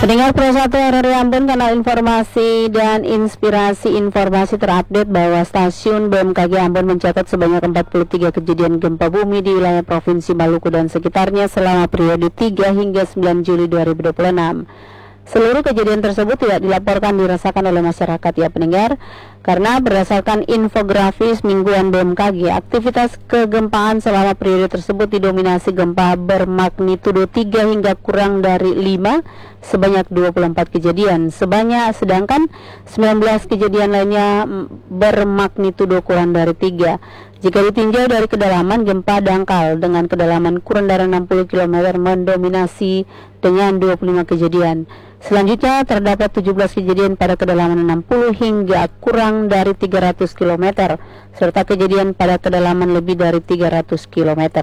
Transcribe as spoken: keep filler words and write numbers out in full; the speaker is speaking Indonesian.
Pendengar Pro satu R R I Ambon, kanal informasi dan inspirasi informasi terupdate bahwa stasiun B M K G Ambon mencatat sebanyak empat puluh tiga kejadian gempa bumi di wilayah Provinsi Maluku dan sekitarnya selama periode tiga hingga sembilan Juli dua ribu dua puluh enam. Seluruh kejadian tersebut tidak dilaporkan dirasakan oleh masyarakat ya pendengar, karena berdasarkan infografis mingguan B M K G, aktivitas kegempaan selama periode tersebut didominasi gempa bermagnitudo tiga hingga kurang dari lima sebanyak dua puluh empat kejadian, sebanyak sedangkan sembilan belas kejadian lainnya bermagnitudo kurang dari tiga. Jika ditinjau dari kedalaman, gempa dangkal dengan kedalaman kurang dari enam puluh kilometer mendominasi dengan dua puluh lima kejadian. Selanjutnya terdapat tujuh belas kejadian pada kedalaman enam puluh hingga kurang dari tiga ratus kilometer, serta kejadian pada kedalaman lebih dari tiga ratus kilometer.